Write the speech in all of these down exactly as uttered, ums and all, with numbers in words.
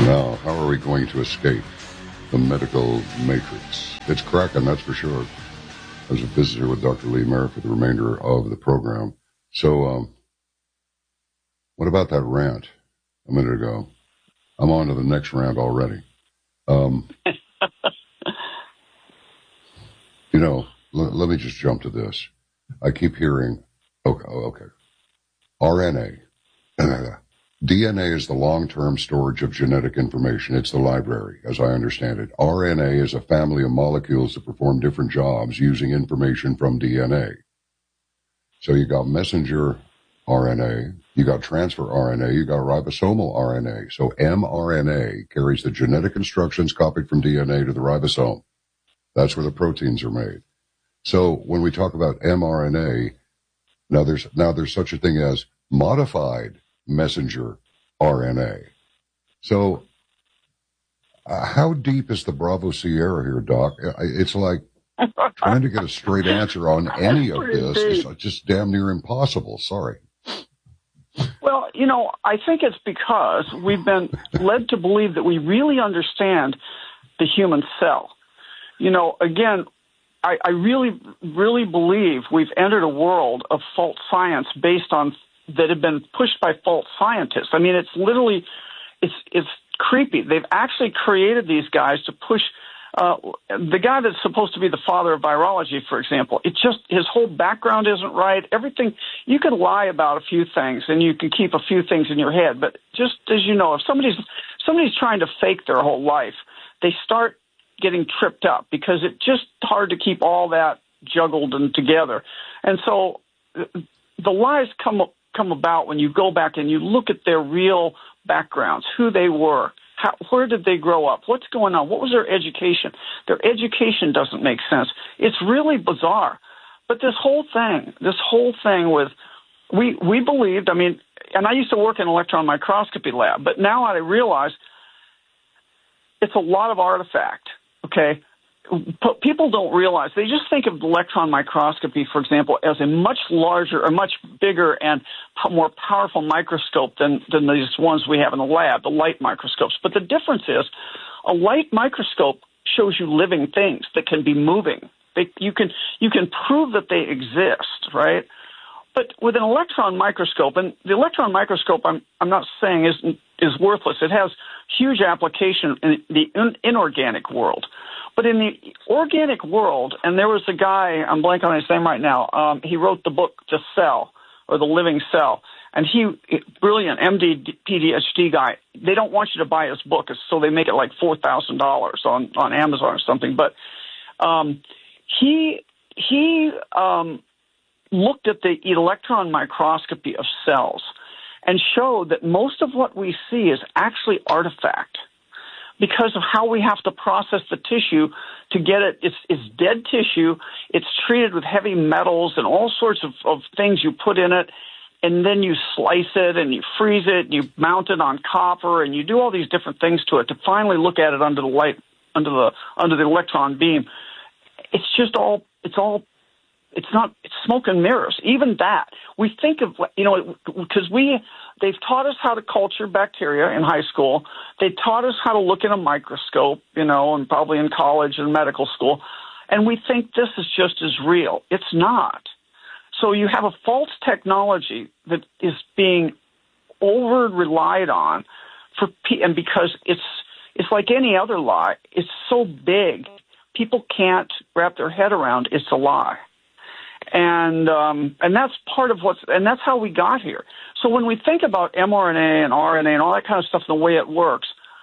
Now, how are we going to escape the medical matrix? It's cracking, that's for sure. I was a visitor with Doctor Lee Merritt for the remainder of the program. So, um, what about that rant a minute ago? I'm on to the next rant already. Um, you know, l- let me just jump to this. I keep hearing, okay, okay, R N A. D N A is the long-term storage of genetic information. It's the library, as I understand it. R N A is a family of molecules that perform different jobs using information from D N A. So you got messenger R N A, you got transfer R N A, you got ribosomal R N A. So mRNA carries the genetic instructions copied from D N A to the ribosome. That's where the proteins are made. So when we talk about mRNA, now there's now there's such a thing as modified messenger R N A. So uh, how deep is the Bravo Sierra here, Doc? It's like trying to get a straight answer on any of this is just damn near impossible. Sorry. Well, you know, I think it's because we've been led to believe that we really understand the human cell. You know, again, I, I really, really believe we've entered a world of false science based on that have been pushed by false scientists. I mean, it's literally, it's it's creepy. They've actually created these guys to push. Uh, the guy that's supposed to be the father of virology, for example, it just, his whole background isn't right. Everything, you can lie about a few things and you can keep a few things in your head. But just as you know, if somebody's, somebody's trying to fake their whole life, they start getting tripped up because it's just hard to keep all that juggled and together. And so the lies come, come about when you go back and you look at their real backgrounds, who they were. How, where did they grow up? What's going on? What was their education? Their education doesn't make sense. It's really bizarre. But this whole thing, this whole thing with, we, we believed, I mean, and I used to work in an electron microscopy lab, but now I realize it's a lot of artifact, okay? But people don't realize. They just think of electron microscopy, for example, as a much larger or much bigger and more powerful microscope than, than these ones we have in the lab, the light microscopes. But the difference is a light microscope shows you living things that can be moving. They, you can you can prove that they exist, right? But with an electron microscope, and the electron microscope, I'm I'm not saying is is worthless. It has huge application in the in, inorganic world. But in the organic world, and there was a guy, I'm blanking on his name right now, um, he wrote the book The Cell, or The Living Cell, and he, brilliant M D, P D, H D guy, they don't want you to buy his book, so they make it like four thousand dollars on, on Amazon or something, but um, he, he um, looked at the electron microscopy of cells and showed that most of what we see is actually artifact. Because of how we have to process the tissue to get it, it's, it's dead tissue, it's treated with heavy metals and all sorts of, of things you put in it, and then you slice it and you freeze it, and you mount it on copper, and you do all these different things to it to finally look at it under the light, under the under the electron beam. It's just all, it's all, it's not, it's smoke and mirrors. Even that, we think of, you know, because we, they've taught us how to culture bacteria in high school. They taught us how to look in a microscope, you know, and probably in college and medical school. And we think this is just as real. It's not. So you have a false technology that is being over-relied on for, and because it's, it's like any other lie. It's so big, people can't wrap their head around it's a lie. And um, and that's part of what's, and that's how we got here. So when we think about mRNA and R N A and all that kind of stuff, the way it works,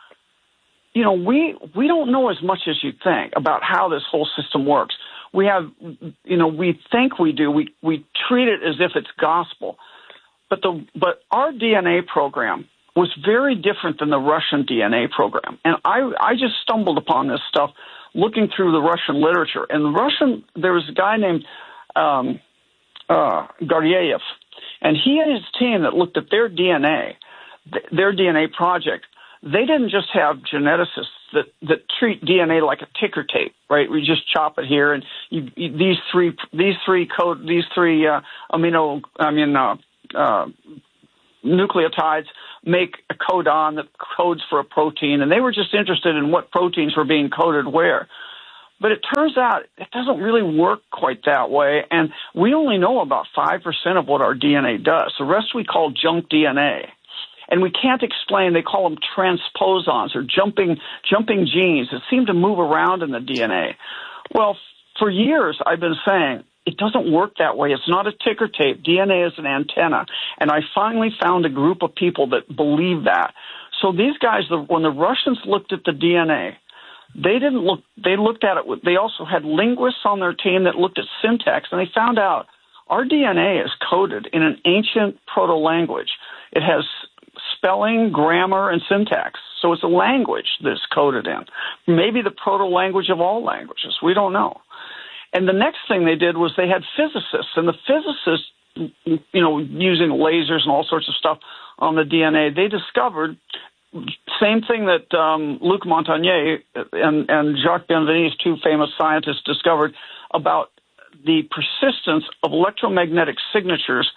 you know, we we don't know as much as you think about how this whole system works. We have, you know, we think we do. We we treat it as if it's gospel, but the but our D N A program was very different than the Russian D N A program. And I I just stumbled upon this stuff looking through the Russian literature. And the Russian, there was a guy named Um, uh, Gardyev, and he and his team that looked at their D N A, th- their D N A project, they didn't just have geneticists that, that treat D N A like a ticker tape, right? We just chop it here, and you, you, these three, these three code, these three uh, amino, I mean, uh, uh, nucleotides make a codon that codes for a protein, and they were just interested in what proteins were being coded where. But it turns out it doesn't really work quite that way, and we only know about five percent of what our D N A does. The rest we call junk D N A. And we can't explain, they call them transposons or jumping jumping genes that seem to move around in the D N A. Well, for years I've been saying it doesn't work that way. It's not a ticker tape. D N A is an antenna. And I finally found a group of people that believe that. So these guys, when the Russians looked at the D N A, they didn't look, they looked at it with, they also had linguists on their team that looked at syntax, and they found out our D N A is coded in an ancient proto-language. It has spelling, grammar, and syntax. So it's a language that's coded in. Maybe the proto-language of all languages. We don't know. And the next thing they did was they had physicists, and the physicists, you know, using lasers and all sorts of stuff on the D N A, they discovered same thing that um, Luc Montagnier and, and Jacques Benveniste, two famous scientists, discovered about the persistence of electromagnetic signatures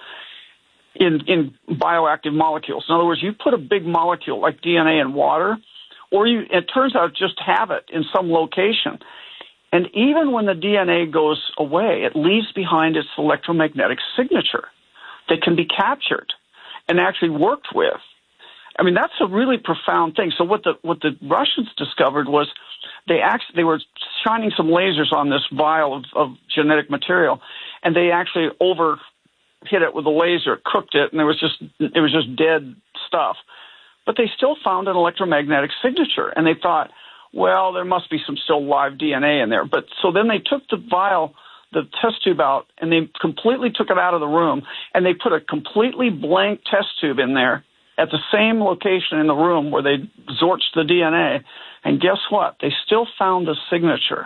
in, in bioactive molecules. In other words, you put a big molecule like D N A in water, or you, it turns out just have it in some location. And even when the D N A goes away, it leaves behind its electromagnetic signature that can be captured and actually worked with. I mean, that's a really profound thing. So what the what the Russians discovered was they actually they were shining some lasers on this vial of, of genetic material, and they actually over hit it with a laser, cooked it, and there was just it was just dead stuff. But they still found an electromagnetic signature, and they thought, well, there must be some still live D N A in there. But so then they took the vial, the test tube out, and they completely took it out of the room, and they put a completely blank test tube in there at the same location in the room where they zorched the D N A. And guess what? They still found the signature.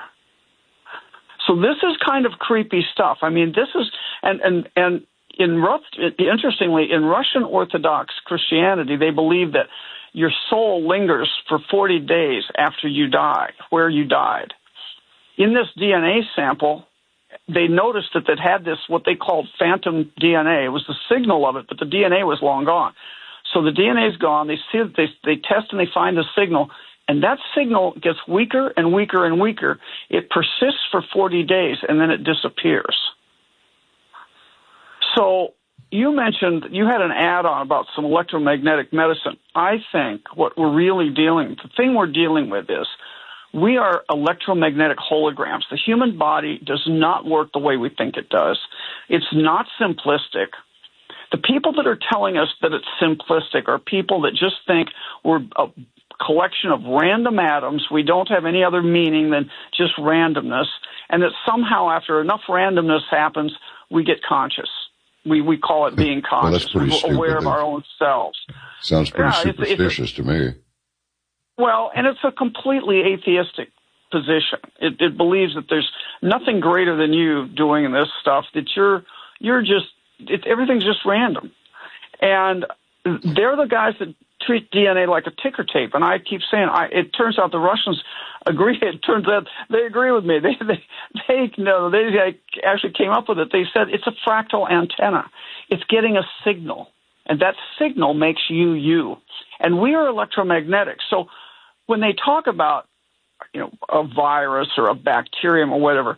So this is kind of creepy stuff. I mean, this is, and, and, and in, interestingly, in Russian Orthodox Christianity, they believe that your soul lingers for forty days after you die, where you died. In this D N A sample, they noticed that it had this, what they called phantom D N A. It was the signal of it, but the D N A was long gone. So the D N A is gone. They see that they, they test and they find the signal, and that signal gets weaker and weaker and weaker. It persists for forty days, and then it disappears. So you mentioned you had an add-on about some electromagnetic medicine. I think what we're really dealing, the thing we're dealing with is we are electromagnetic holograms. The human body does not work the way we think it does. It's not simplistic. The people that are telling us that it's simplistic are people that just think we're a collection of random atoms. We don't have any other meaning than just randomness, and that somehow after enough randomness happens, we get conscious. We we call it being conscious. Well, that's pretty We're aware stupid. of our own selves. Sounds pretty yeah, superstitious it's, it's a, to me. Well, and it's a completely atheistic position. It, it believes that there's nothing greater than you doing this stuff, that you're you're just It, everything's just random. And they're the guys that treat D N A like a ticker tape. And I keep saying, I, it turns out the Russians agree. It turns out they agree with me. They they they know they actually came up with it. They said it's a fractal antenna. It's getting a signal, and that signal makes you you. And we are electromagnetic. So when they talk about, you know, a virus or a bacterium or whatever,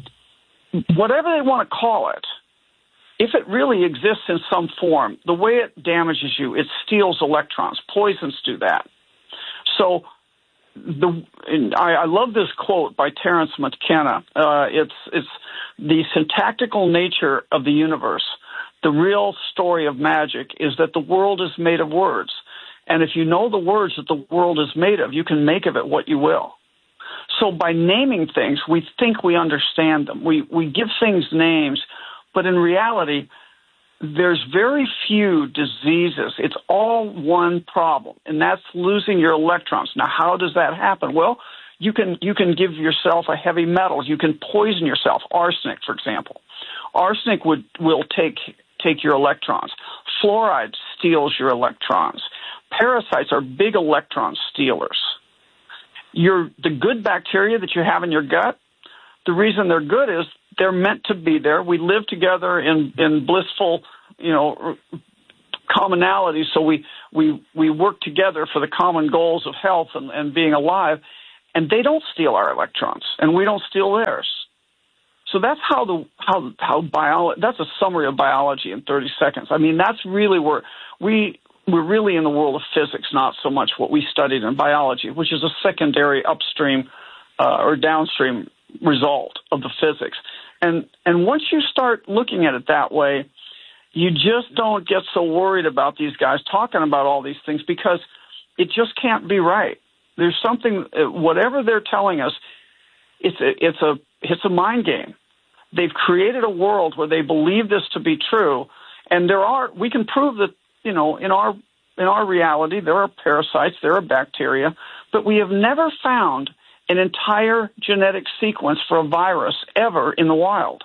whatever they want to call it, if it really exists in some form, the way it damages you, it steals electrons. Poisons do that. So the I, I love this quote by Terence McKenna. Uh, it's it's the syntactical nature of the universe. The real story of magic is that the world is made of words. And if you know the words that the world is made of, you can make of it what you will. So by naming things, we think we understand them. We we give things names. But in reality, there's very few diseases. It's all one problem, and that's losing your electrons. Now, how does that happen? Well, you can you can give yourself a heavy metal. You can poison yourself. Arsenic, for example. Arsenic would will take take your electrons. Fluoride steals your electrons. Parasites are big electron stealers. Your the good bacteria that you have in your gut, the reason they're good is they're meant to be there. We live together in, in blissful, you know, commonality. So we, we we work together for the common goals of health and, and being alive, and they don't steal our electrons, and we don't steal theirs. So that's how the how how biology. That's a summary of biology in thirty seconds. I mean, that's really where we we're really in the world of physics, not so much what we studied in biology, which is a secondary upstream uh, or downstream result of the physics. And and once you start looking at it that way, you just don't get so worried about these guys talking about all these things, because it just can't be right. There's something, whatever they're telling us, it's a, it's a it's a mind game. They've created a world where they believe this to be true, and there are we can prove that, you know, in our in our reality there are parasites, there are bacteria, but we have never found an entire genetic sequence for a virus ever in the wild.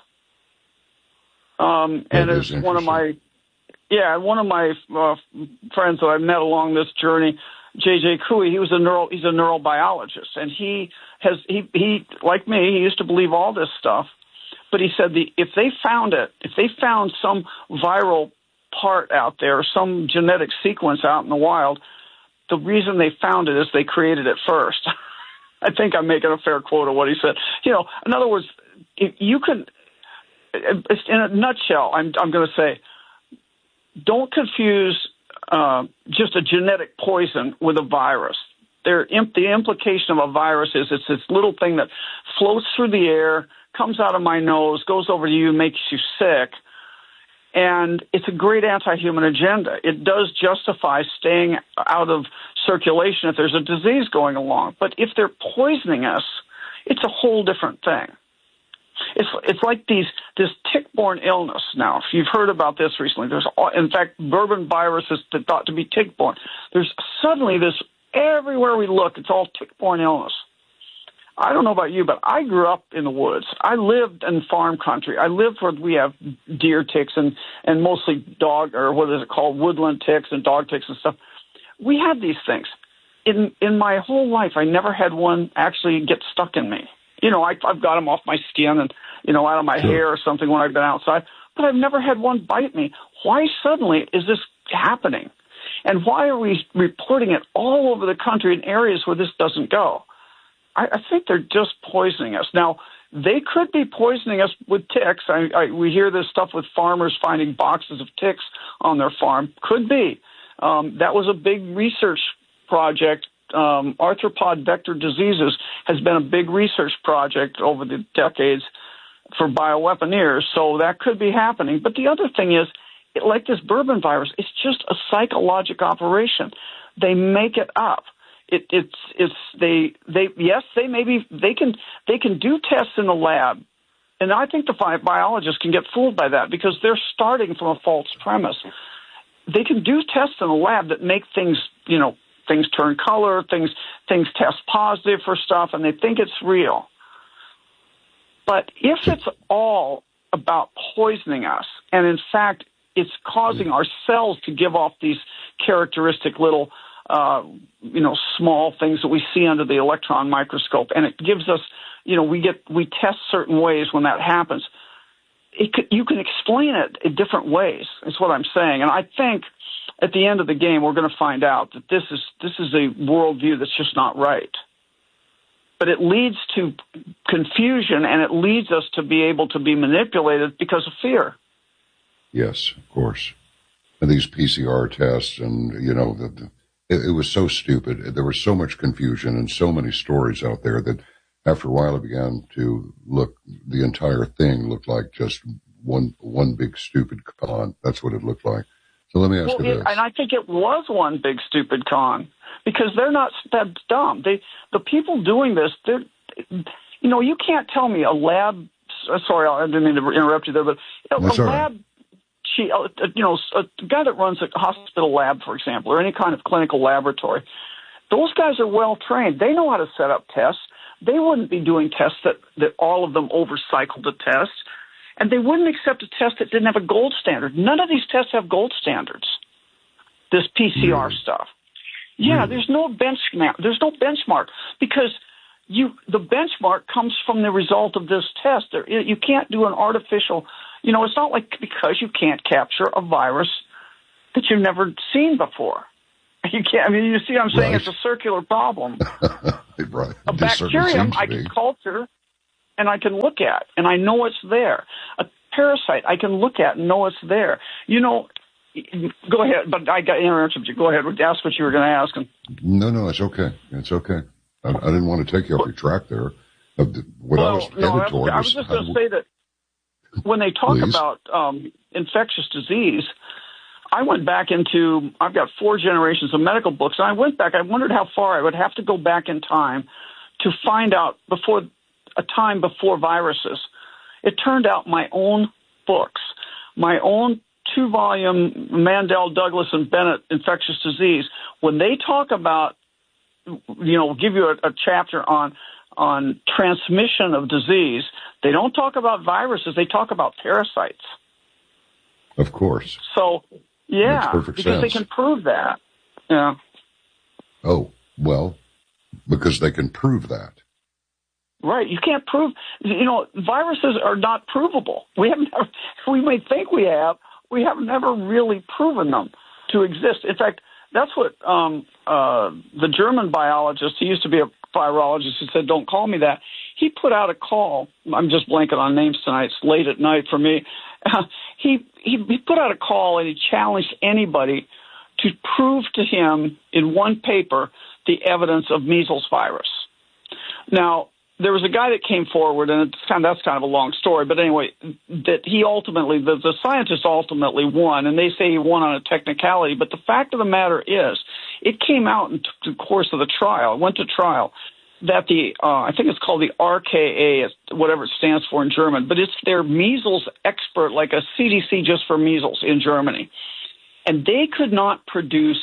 Um, and as one of my, yeah, one of my uh, friends that I've met along this journey, J J Couey, he was a neuro, he's a neurobiologist, and he has, he, he, like me, he used to believe all this stuff, but he said the, if they found it, if they found some viral part out there, some genetic sequence out in the wild, the reason they found it is they created it first. I think I'm making a fair quote of what he said. You know, in other words, if you can, in a nutshell, I'm, I'm going to say, don't confuse uh, just a genetic poison with a virus. There, imp- the implication of a virus is it's this little thing that floats through the air, comes out of my nose, goes over to you, makes you sick, and it's a great anti-human agenda. It does justify staying out of circulation if there's a disease going along. But if they're poisoning us, it's a whole different thing. It's it's like these this tick-borne illness. Now, if you've heard about this recently, there's in fact bourbon virus is thought to be tick-borne. There's suddenly this everywhere we look. It's all tick-borne illness. I don't know about you, but I grew up in the woods. I lived in farm country. I lived where we have deer ticks and and mostly dog or what is it called woodland ticks and dog ticks and stuff. We had these things. In in my whole life, I never had one actually get stuck in me. You know, I, I've got them off my skin and, you know, out of my sure. hair or something when I've been outside, but I've never had one bite me. Why suddenly is this happening? And why are we reporting it all over the country in areas where this doesn't go? I, I think they're just poisoning us. Now, they could be poisoning us with ticks. I, I, we hear this stuff with farmers finding boxes of ticks on their farm. Could be. Um, that was a big research project. Um, arthropod vector diseases has been a big research project over the decades for bioweaponeers, so that could be happening. But the other thing is, it, like this bourbon virus, it's just a psychological operation. They make it up. It, it's it's they they yes they maybe they can they can do tests in the lab, and I think the biologists can get fooled by that because they're starting from a false premise. They can do tests in the lab that make things, you know, things turn color, things things test positive for stuff, and they think it's real. But if it's all about poisoning us, and in fact it's causing our cells to give off these characteristic little, uh, you know, small things that we see under the electron microscope, and it gives us, you know, we get we test certain ways when that happens. It could, you can explain it in different ways, is what I'm saying. And I think at the end of the game, we're going to find out that this is this is a worldview that's just not right. But it leads to confusion, and it leads us to be able to be manipulated because of fear. Yes, of course. And these P C R tests, and, you know, the, the, it, it was so stupid. There was so much confusion and so many stories out there that after a while it began to look, the entire thing looked like just one one big stupid con. That's what it looked like. So let me ask well, you it, this. And I think it was one big stupid con because they're not that dumb. They, the people doing this, they're, you know, you can't tell me a lab. Sorry, I didn't mean to interrupt you there, but you know, a lab, she, you know, a guy that runs a hospital lab, for example, or any kind of clinical laboratory, those guys are well trained. They know how to set up tests. They wouldn't be doing tests that, that all of them overcycled the test. And they wouldn't accept a test that didn't have a gold standard. None of these tests have gold standards, this P C R really? stuff. Yeah, really? there's no benchmark. There's no benchmark because you the benchmark comes from the result of this test. There, you can't do an artificial, you know, it's not like because you can't capture a virus that you've never seen before. you can't. I mean, you see, what I'm saying Right. it's a circular problem. Right. A This certainly bacterium seems to I be. can culture and I can look at, and I know it's there. A parasite I can look at and know it's there. You know, go ahead, but I got interrupted you. Go ahead, ask what you were going to ask. And No, no, it's okay. It's okay. I, I didn't want to take you off your track there. What well, I was no, headed I, toward I was was just how going to do we- say that when they talk Please. about um, infectious disease, I went back into, I've got four generations of medical books, and I went back, I wondered how far I would have to go back in time to find out before a time before viruses. It turned out my own books, my own two-volume Mandel, Douglas, and Bennett infectious disease, when they talk about, you know, give you a, a chapter on on transmission of disease, they don't talk about viruses, they talk about parasites. Of course. So, yeah, Makes perfect because sense. they can prove that. Yeah. Oh, well, because they can prove that. Right. You can't prove, you know, viruses are not provable. We have never, we may think we have, we have never really proven them to exist. In fact, that's what um, uh, the German biologist, he used to be a virologist, who said, don't call me that. He put out a call. I'm just blanking on names tonight. It's late at night for me. Uh, he, he he put out a call and he challenged anybody to prove to him in one paper the evidence of measles virus. Now, there was a guy that came forward, and it's kind of, that's kind of a long story, but anyway, that he ultimately, the, the scientist ultimately won, and they say he won on a technicality, but the fact of the matter is, it came out in the course of the trial, it went to trial, that the, uh, I think it's called the R K A, whatever it stands for in German, but it's their measles expert, like a C D C just for measles in Germany. And they could not produce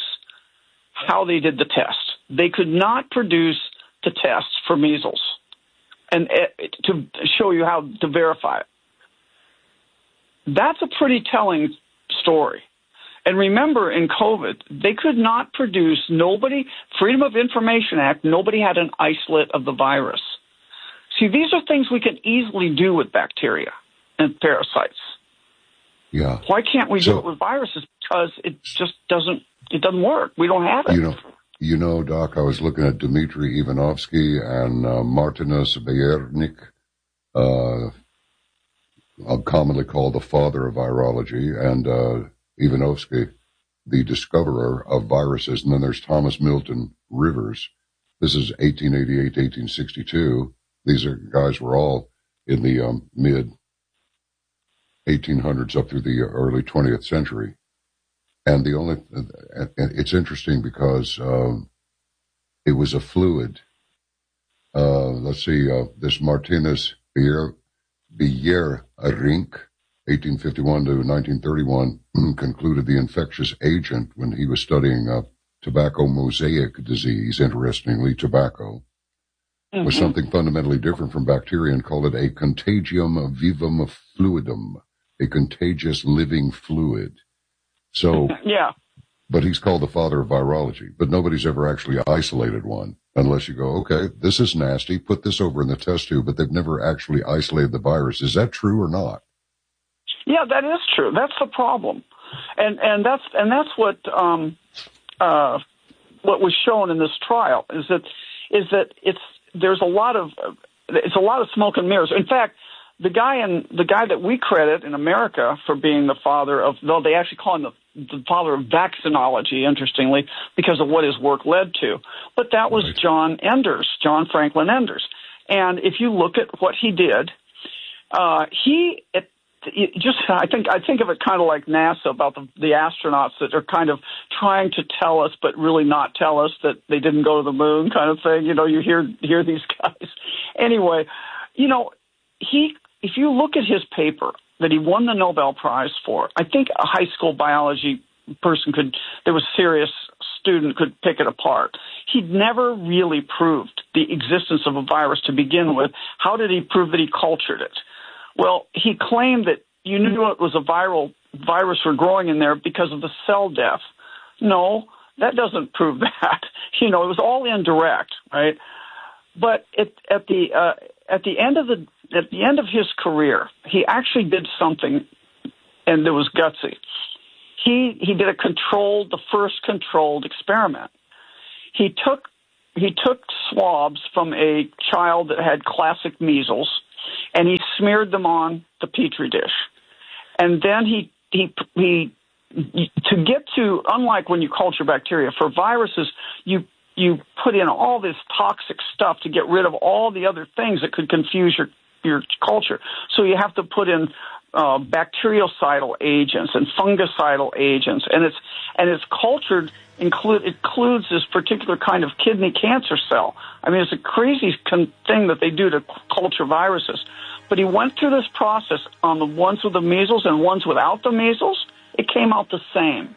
how they did the test. They could not produce the test for measles and uh, to show you how to verify it. That's a pretty telling story. And remember, in COVID, they could not produce, nobody, Freedom of Information Act, nobody had an isolate of the virus. See, these are things we can easily do with bacteria and parasites. Yeah. Why can't we So- do it with viruses? Because it just doesn't, it doesn't work. We don't have it. You know, you know, Doc, I was looking at Dmitry Ivanovsky and uh, Martinus Bayernik, uh, commonly called the father of virology, and uh, Ivanovsky, the discoverer of viruses. And then there's Thomas Milton Rivers. This is eighteen eighty-eight to eighteen sixty-two. These are guys were all in the um, mid eighteen hundreds up through the early twentieth century. And the only, it's interesting because um, it was a fluid. Uh, let's see, uh, this Martinez Bier, Bierrink, eighteen fifty-one to nineteen thirty-one, concluded the infectious agent when he was studying uh, tobacco mosaic disease, interestingly, tobacco, mm-hmm. was something fundamentally different from bacteria and called it a contagium vivum fluidum, a contagious living fluid. So, yeah. But he's called the father of virology, but nobody's ever actually isolated one unless you go, okay, this is nasty, put this over in the test tube, but they've never actually isolated the virus. Is that true or not? Yeah, that is true. That's the problem. And, and that's, and that's what, um, uh, what was shown in this trial is that, is that it's, there's a lot of, it's a lot of smoke and mirrors. In fact, The guy in the guy that we credit in America for being the father of, though they actually call him the, the father of vaccinology, interestingly, because of what his work led to. But that was right. John Enders, John Franklin Enders. And if you look at what he did, uh, he it, it just I think I think of it kind of like NASA about the, the astronauts that are kind of trying to tell us, but really not tell us that they didn't go to the moon, kind of thing. You know, you hear hear these guys. Anyway, you know, he. If you look at his paper that he won the Nobel Prize for, I think a high school biology person could, there was a serious student could pick it apart. He'd never really proved the existence of a virus to begin with. How did he prove that he cultured it? Well, he claimed that you knew it was a viral virus were growing in there because of the cell death. No, that doesn't prove that. You know, it was all indirect, right? But it, at the uh, at the end of the At the end of his career, he actually did something, and it was gutsy. he he did a controlled, the first controlled experiment. He took he took swabs from a child that had classic measles, and he smeared them on the Petri dish, and then he he he to get to, unlike when you culture bacteria, for viruses you you put in all this toxic stuff to get rid of all the other things that could confuse your your culture. So you have to put in uh, bactericidal agents and fungicidal agents, and it's and it's cultured include it includes this particular kind of kidney cancer cell. I mean, it's a crazy con- thing that they do to culture viruses. But he went through this process on the ones with the measles and ones without the measles. It came out the same.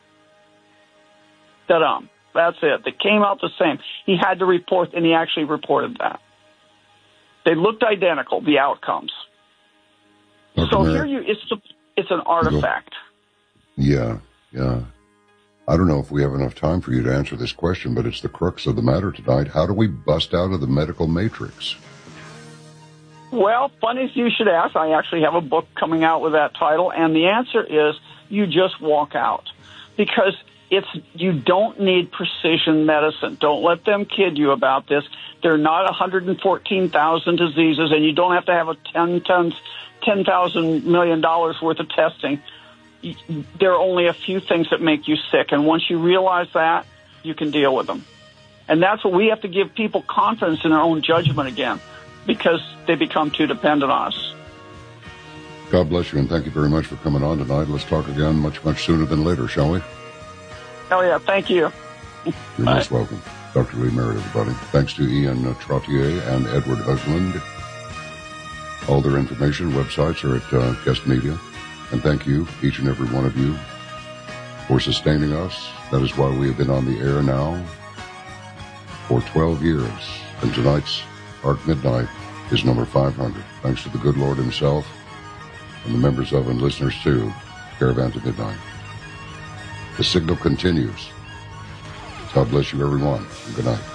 Ta-da. That's it. It came out the same. He had to report, and he actually reported that. They looked identical, the outcomes. Doctor So Merritt, here you, it's the, it's an artifact. Yeah, yeah. I don't know if we have enough time for you to answer this question, but it's the crux of the matter tonight. How do we bust out of the medical matrix? Well, funny you should ask. I actually have a book coming out with that title, and the answer is you just walk out. Because it's you don't need precision medicine. Don't let them kid you about this. There are not one hundred fourteen thousand diseases, and you don't have to have a ten tons, ten thousand million dollars worth of testing. There are only a few things that make you sick, and once you realize that, you can deal with them. And that's what we have to give people, confidence in their own judgment again, because they become too dependent on us. God bless you, and thank you very much for coming on tonight. Let's talk again much, much sooner than later, shall we? Oh, yeah. Thank you. You're Bye. most welcome. Doctor Lee Merritt, everybody. Thanks to Ian Trottier and Edward Husland. All their information, websites are at uh, Guest Media. And thank you, each and every one of you, for sustaining us. That is why we have been on the air now for twelve years. And tonight's Arc Midnight is number five hundred. Thanks to the good Lord himself and the members of and listeners to Caravan to Midnight. The signal continues. God bless you, everyone, and good night.